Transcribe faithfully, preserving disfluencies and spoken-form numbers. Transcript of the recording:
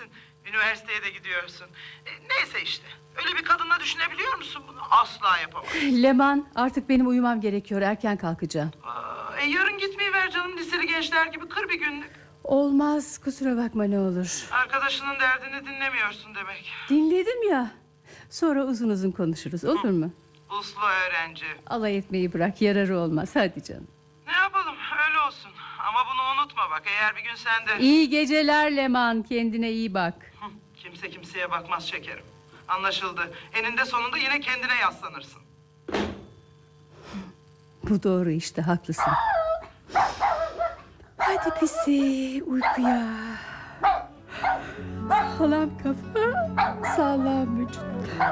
evlisin. Üniversiteye de gidiyorsun. E, neyse işte. Öyle bir kadınla düşünebiliyor musun bunu? Asla yapamam. Leman, artık benim uyumam gerekiyor. Erken kalkacağım. Aa, e, yarın gitmeyi ver canım, liseli gençler gibi kır bir günlük. Olmaz, kusura bakma ne olur. Arkadaşının derdini dinlemiyorsun demek. Dinledim ya. Sonra uzun uzun konuşuruz, olur mu? Uslu öğrenci. Alay etmeyi bırak, yararı olmaz. Hadi canım. Ne yapalım, öyle olsun. Ama bunu unutma bak, eğer bir gün sen de... İyi geceler Leman, kendine iyi bak. Hı, kimse kimseye bakmaz şekerim. Anlaşıldı. Eninde sonunda yine kendine yaslanırsın. Bu doğru işte, haklısın. Hadi pisi, uykuya. Sağlam kafa, sağlam vücut.